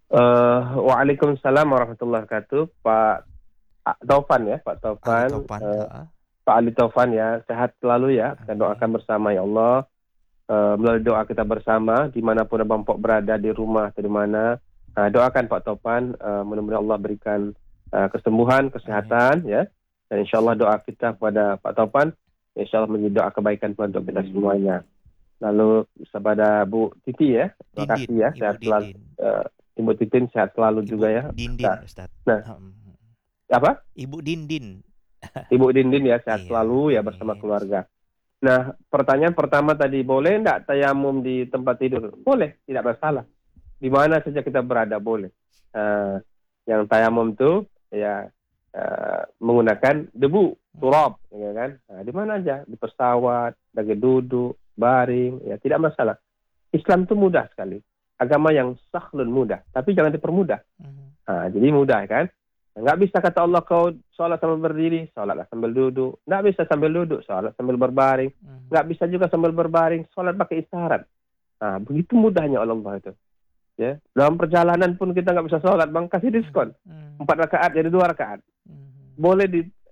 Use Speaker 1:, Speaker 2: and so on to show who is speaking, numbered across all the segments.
Speaker 1: Waalaikumsalam warahmatullahi wabarakatuh. Taufan ya, Pak
Speaker 2: Ali
Speaker 1: Taufan.
Speaker 2: Topan, heeh.
Speaker 1: Pak Ali Taufan ya, sehat selalu ya. Kita doakan
Speaker 2: Amin.
Speaker 1: bersama ya Allah. Melalui doa kita bersama, dimanapun Abang Pok berada, di rumah atau di mana. Doakan Pak Taufan, mudah-mudahan Allah berikan kesembuhan,
Speaker 2: Amin.
Speaker 1: kesehatan ya. Dan insya Allah doa kita kepada Pak Taufan, insya Allah menjadi doa kebaikan Tuhan untuk kita semuanya. Lalu kepada Bu Titi ya, terima
Speaker 2: Dindin,
Speaker 1: kasih ya,
Speaker 2: Ibu
Speaker 1: sehat selalu.
Speaker 2: Dindin.
Speaker 1: Ibu Titin sehat selalu
Speaker 2: Ibu
Speaker 1: juga ya.
Speaker 2: Dindin,
Speaker 1: Nah,
Speaker 2: Ustadz.
Speaker 1: nah,
Speaker 2: Hmm.
Speaker 1: apa?
Speaker 2: Ibu Dindin.
Speaker 1: Ibu Dindin ya sehat
Speaker 2: Iya,
Speaker 1: selalu ya bersama
Speaker 2: amin.
Speaker 1: keluarga. Nah, pertanyaan pertama tadi, boleh enggak tayamum di tempat tidur? Boleh, tidak masalah. Di mana saja kita berada boleh. Eh, yang tayamum itu ya menggunakan debu, turab, ya kan? Nah, di mana aja, di pesawat, lagi duduk, baring, ya tidak masalah. Islam itu mudah sekali. Agama yang sahlun mudah, tapi jangan dipermudah.
Speaker 2: Hmm.
Speaker 1: Jadi mudah kan? Nggak bisa kata Allah kau sholat sambil berdiri, sholatlah sambil duduk. Nggak bisa sambil duduk, sholat sambil berbaring.
Speaker 2: Hmm.
Speaker 1: Nggak bisa juga sambil berbaring, sholat pakai isyarat. Begitu mudahnya oleh Allah itu. Ya, dalam perjalanan pun kita nggak bisa sholat, bang kasih diskon.
Speaker 2: Hmm.
Speaker 1: 4 rakaat jadi 2 rakaat.
Speaker 2: Hmm.
Speaker 1: Boleh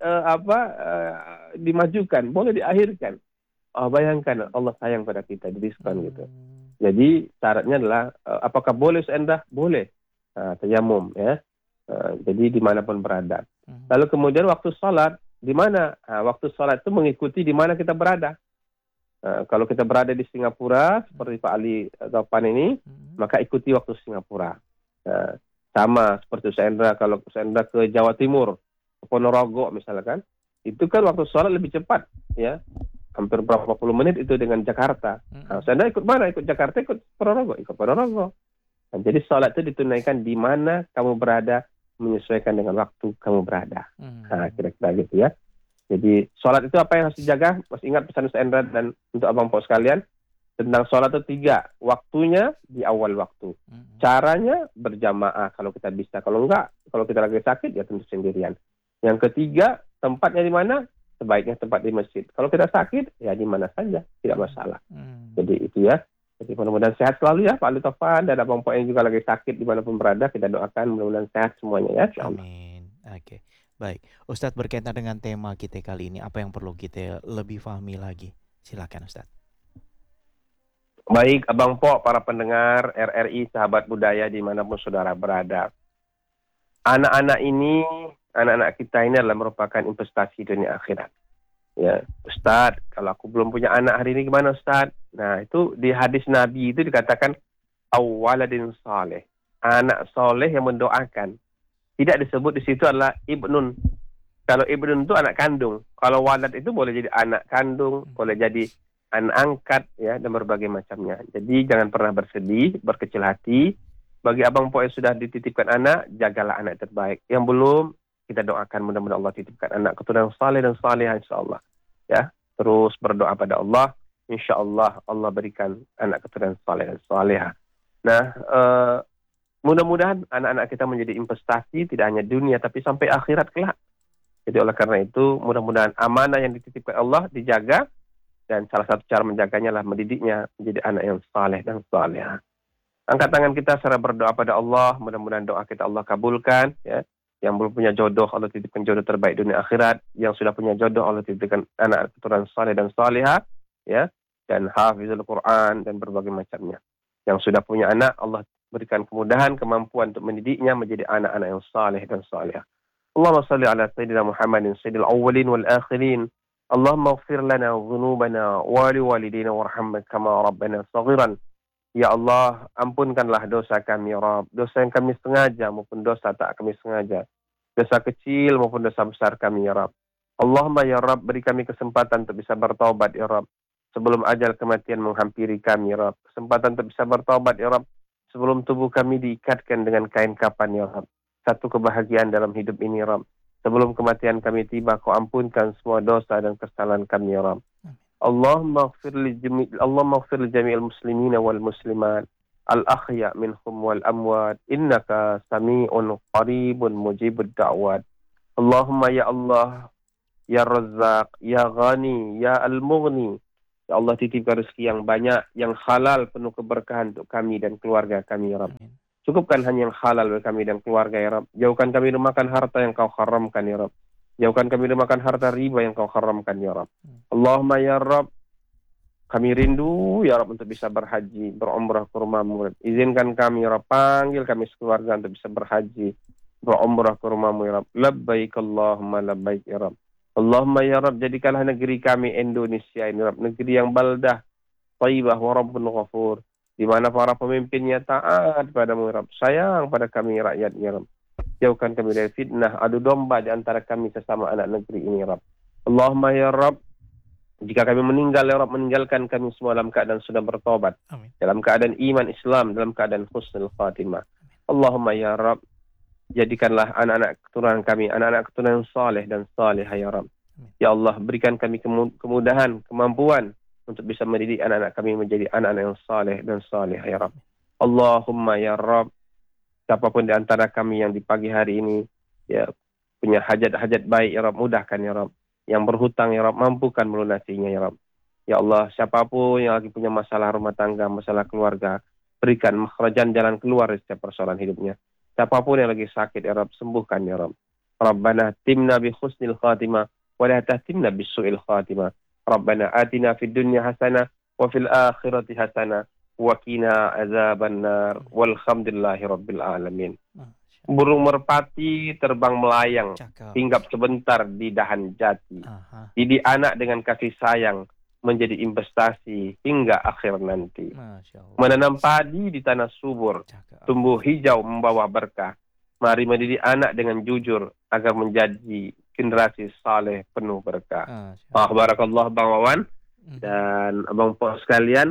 Speaker 1: dimajukan, boleh diakhirkan. Bayangkan Allah sayang pada kita, di diskon gitu.
Speaker 2: Hmm.
Speaker 1: Jadi syaratnya adalah apakah boleh seendah? Boleh. Tayamum ya. Jadi dimanapun berada.
Speaker 2: Hmm.
Speaker 1: Lalu kemudian waktu sholat, di mana? Waktu sholat itu mengikuti di mana kita berada. Kalau kita berada di Singapura, seperti Pak Ali Taufan ini, maka ikuti waktu Singapura. Sama seperti Usendra, kalau Usendra ke Jawa Timur, ke Ponorogo misalkan, itu kan waktu sholat lebih cepat, ya. Hampir berapa puluh menit itu dengan Jakarta. Usendra ikut mana? Ikut Jakarta, ikut Ponorogo, ikut Ponorogo. Nah, jadi sholat itu ditunaikan di mana kamu berada, menyesuaikan dengan waktu kamu berada. Kira-kira gitu ya. Jadi sholat itu apa yang harus dijaga? Masih ingat pesan Endra dan untuk Abang Pok sekalian, tentang sholat itu 3. Waktunya di awal waktu. Caranya berjamaah kalau kita bisa. Kalau enggak, kalau kita lagi sakit ya tentu sendirian. Yang ketiga, tempatnya di mana? Sebaiknya tempat di masjid. Kalau kita sakit, ya di mana saja, tidak masalah. Jadi itu ya. Jadi mudah-mudahan sehat selalu ya Pak Ali Taufan dan Abang Pok yang juga lagi sakit dimanapun berada. Kita doakan mudah-mudahan sehat semuanya ya. Insyaallah.
Speaker 2: Amin. Oke. Baik. Ustadz, berkaitan dengan tema kita kali ini, apa yang perlu kita lebih pahami lagi? Silakan Ustadz.
Speaker 1: Baik, Abang Pok, para pendengar RRI, sahabat budaya dimanapun saudara berada. Anak-anak kita ini adalah merupakan investasi dunia akhirat. Ya, Ustadz, kalau aku belum punya anak hari ini gimana Ustadz? Nah, itu di hadis Nabi itu dikatakan awwaladin saleh. Anak soleh yang mendoakan. Tidak disebut di situ adalah ibnun. Kalau ibnun itu anak kandung. Kalau walad itu boleh jadi anak kandung, boleh jadi anak angkat ya, dan berbagai macamnya. Jadi jangan pernah bersedih, berkecil hati. Bagi Abang Pok yang sudah dititipkan anak, jagalah anak terbaik. Yang belum, kita doakan mudah-mudahan Allah titipkan anak keturunan saleh dan salihah insyaallah. Ya, terus berdoa pada Allah, insyaallah Allah berikan anak keturunan saleh dan salihah. Nah, mudah-mudahan anak-anak kita menjadi investasi tidak hanya dunia tapi sampai akhirat kelak. Jadi oleh karena itu mudah-mudahan amanah yang dititipkan Allah dijaga, dan salah satu cara menjaganya adalah mendidiknya menjadi anak yang saleh dan salihah. Angkat tangan kita secara berdoa pada Allah, mudah-mudahan doa kita Allah kabulkan ya. Yang belum punya jodoh Allah titipkan jodoh terbaik dunia akhirat, yang sudah punya jodoh Allah titipkan anak keturunan saleh dan salihah ya, dan hafizul Quran dan berbagai macamnya. Yang sudah punya anak Allah berikan kemudahan, kemampuan untuk mendidiknya menjadi anak-anak yang saleh dan salihah. Allahumma salli ala sayyidina Muhammadin sayyidil awwalin wal akhirin. Allahumma ighfir lana dhunubana wa liwalidina warhamna kama rabbana saghiran. Ya Allah, ampunkanlah dosa kami ya Rabb, dosa yang kami sengaja maupun dosa tak kami sengaja, dosa kecil maupun dosa besar kami ya Rabb. Allahumma ya Rabb, beri kami kesempatan untuk bisa bertaubat ya Rabb, sebelum ajal kematian menghampiri kami ya Rabb. Kesempatan untuk bisa bertaubat ya Rabb, sebelum tubuh kami diikatkan dengan kain kafan ya Rabb. Satu kebahagiaan dalam hidup ini ya Rabb. Sebelum kematian kami tiba, kau ampunkan semua dosa dan kesalahan kami ya Rabb. Allahumma ighfir li jami'il muslimina wal muslimat al-ahya minhum wal amwat innaka sami'un qaribun mujibud da'wat. Allahumma ya Allah, ya Razzaq, ya Ghani, ya Al-Mughni. Ya Allah, titipkan rezeki yang banyak, yang halal, penuh keberkahan untuk kami dan keluarga kami ya Rabb. Cukupkan hanya yang halal bagi kami dan keluarga ya Rabb. Jauhkan kami dari makan harta yang kau haramkan ya Rabb. Jauhkan kami dari makan harta riba yang kau haramkan ya Rabb. Allahumma ya Rabb, kami rindu ya Rabb untuk bisa berhaji, berumrah ke rumahmu. Izinkan kami ya Rabb, panggil kami sekeluarga untuk bisa berhaji, berumrah ke rumahmu ya Rabb. Labbaik Allahumma labbaik ya Rabb. Allahumma ya Rabb, jadikanlah negeri kami Indonesia ini Rabb, negeri yang baldah, thayyibah wa rabbun ghafur, di mana para pemimpinnya taat padamu ya Rabb, sayang pada kami rakyatnya ya Rabb. Jauhkan kami dari fitnah, adu domba di antara kami sesama anak negeri ini ya Rabb. Allahumma ya Rabb, jika kami meninggal ya Rabb, meninggalkan kami semua dalam keadaan sudah bertobat,
Speaker 2: Amin.
Speaker 1: dalam keadaan iman Islam, dalam keadaan husnul khatimah. Allahumma ya Rabb, jadikanlah anak-anak keturunan kami anak-anak keturunan yang saleh dan salihah ya Rabb. Ya Allah, berikan kami kemudahan, kemampuan untuk bisa mendidik anak-anak kami menjadi anak-anak yang saleh dan salihah ya Rabb. Allahumma ya Rabb, siapapun di antara kami yang di pagi hari ini ya punya hajat-hajat baik ya Rabb, mudahkan ya Rabb. Yang berhutang ya Rabb, mampukan melunasinya ya Rabb. Ya Allah, siapapun yang lagi punya masalah rumah tangga, masalah keluarga, berikan makhrajan, jalan keluar dari setiap persoalan hidupnya. Siapapun yang lagi sakit ya Rabb, sembuhkan ya Rabb. Rabbana timna bi husnil khatimah wa la tahtimna bis su'il khatimah. Rabbana atina fid dunya hasanah wa fil akhirati hasanah wa qina azabannar. Walhamdulillahi rabbil alamin. Burung merpati terbang melayang,
Speaker 2: Cakep.
Speaker 1: hinggap sebentar di dahan jati.
Speaker 2: Aha.
Speaker 1: Didik anak dengan kasih sayang, menjadi investasi hingga akhir nanti.
Speaker 2: Masya Allah.
Speaker 1: Menanam padi di tanah subur,
Speaker 2: Cakep.
Speaker 1: tumbuh hijau membawa berkah. Mari mendidik anak dengan jujur agar menjadi generasi saleh penuh berkah.
Speaker 2: Masya Allah.
Speaker 1: Barakallah Bang Wawan
Speaker 2: Mhm.
Speaker 1: dan Abang Po sekalian.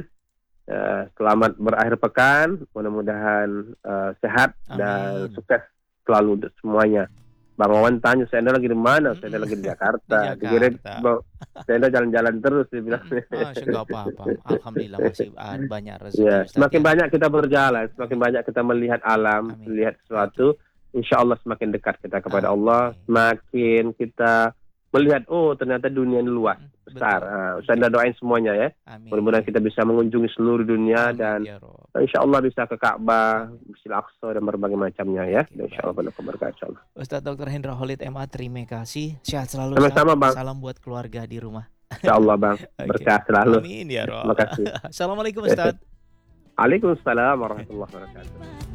Speaker 1: Selamat berakhir pekan. Mudah-mudahan sehat dan
Speaker 2: Amin.
Speaker 1: sukses selalu untuk semuanya. Bang Wawan tanya, saya lagi di mana? Saya lagi di Jakarta.
Speaker 2: Di
Speaker 1: Dikira
Speaker 2: Jakarta.
Speaker 1: saya jalan-jalan terus, dia bilang.
Speaker 2: Masya nggak apa-apa. Alhamdulillah masih banyak rezeki
Speaker 1: Ya,
Speaker 2: Ustadz
Speaker 1: semakin
Speaker 2: ya.
Speaker 1: banyak kita berjalan, semakin banyak kita melihat alam,
Speaker 2: Amin.
Speaker 1: melihat sesuatu, insya Allah semakin dekat kita kepada
Speaker 2: Amin.
Speaker 1: Allah, semakin kita melihat, oh ternyata dunia ini luas, besar.
Speaker 2: Betul.
Speaker 1: Saya doain semuanya ya.
Speaker 2: Amin.
Speaker 1: Mudah-mudahan kita bisa mengunjungi seluruh dunia
Speaker 2: Amin,
Speaker 1: dan
Speaker 2: ya Rob.
Speaker 1: insya Allah bisa ke Ka'bah, Masjid Al-Aqsa dan berbagai macamnya ya.
Speaker 2: Oke,
Speaker 1: Dan insya Allah penuh keberkahan insya Allah.
Speaker 2: Ustadz Dr. Hendra Khalid MA, terima kasih. Sehat selalu.
Speaker 1: Sama-sama,
Speaker 2: Ustadz.
Speaker 1: Bang.
Speaker 2: Salam buat keluarga di rumah.
Speaker 1: Insya Allah Bang,
Speaker 2: Oke.
Speaker 1: berkah selalu.
Speaker 2: Amin ya Rob.
Speaker 1: Terima kasih.
Speaker 2: Assalamualaikum Ustadz.
Speaker 1: Waalaikumsalam warahmatullahi wabarakatuh.